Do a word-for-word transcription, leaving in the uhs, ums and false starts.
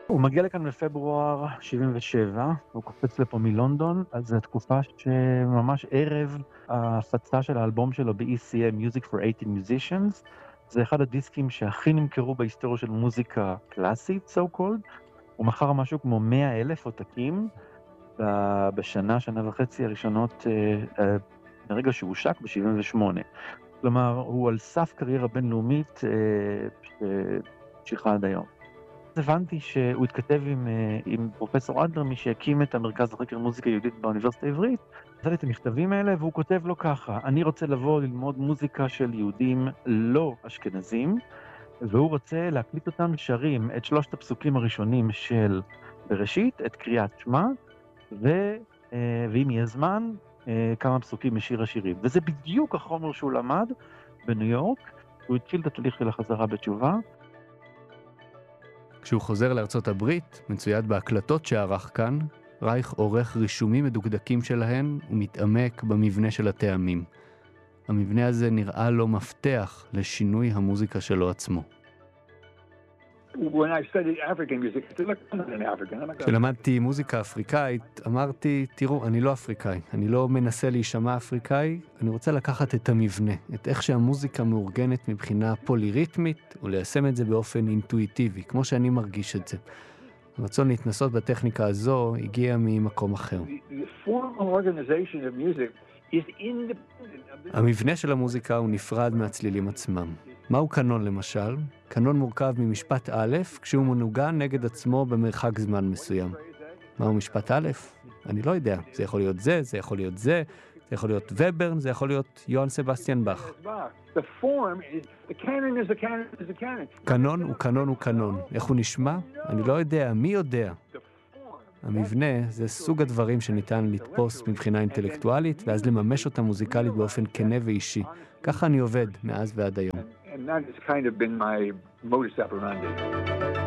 הוא מגיע לכאן בפברואר שבעים ושבע, הוא קופץ לפה מלונדון, אז זו תקופה שממש ערב ההפצה של האלבום שלו ב-E C M, Music for eighteen Musicians, זה אחד הדיסקים שהכי נמכרו בהיסטוריה של מוזיקה קלאסית, so called, הוא מכר משהו כמו מאה אלף עותקים בשנה, שנה וחצי הראשונות, ברגע שהוא הושק ב-שבעים ושמונה. כלומר, הוא על סף קריירה בינלאומית שהמשיכה עד היום. הבנתי שהוא התכתב עם, עם פרופסור אדלר, שהקים את המרכז לחקר מוזיקה יהודית באוניברסיטה העברית, עשה את המכתבים האלה, והוא כותב לו ככה: אני רוצה לבוא ללמוד מוזיקה של יהודים לא אשכנזים, והוא רוצה להקליט אותם שרים את שלושת הפסוקים הראשונים של בראשית, את קריאת שמע, ו, ואם יהיה זמן, כמה פסוקים משיר השירים. וזה בדיוק החומר שהוא למד בניו יורק, הוא התחיל את התהליך של החזרה בתשובה. כשהוא חוזר לארצות הברית, מצויד בהקלטות שערך כאן, רייך עורך רישומים מדוקדקים שלהן ומתעמק במבנה של הטעמים. המבנה הזה נראה לו מפתח לשינוי המוזיקה שלו עצמו. כשלמדתי מוזיקה אפריקאית, אמרתי, תראו, אני לא אפריקאי, אני לא מנסה להישמע אפריקאי, אני רוצה לקחת את המבנה, את איך שהמוזיקה מאורגנת מבחינה פוליריתמית, וליישם את זה באופן אינטואיטיבי, כמו שאני מרגיש את זה. הרצון להתנסות בטכניקה הזו הגיע ממקום אחר. המבנה של המוזיקה הוא נפרד מהצלילים עצמם. מהו קנון למשל? קנון מורכב ממשפט א', כשהוא מנוגן נגד עצמו במרחק זמן מסוים. מהו משפט א'? אני לא יודע. זה יכול להיות זה, זה יכול להיות זה, זה יכול להיות וברן, זה יכול להיות יוהאן סבסטיאן באך. קנון הוא קנון הוא קנון. איך הוא נשמע? אני לא יודע. מי יודע? המבנה זה סוג הדברים שניתן לתפוס מבחינה אינטלקטואלית, ואז לממש אותה מוזיקלית באופן כנה ואישי. ככה אני עובד מאז ועד היום. And that has kind of been my modus operandi.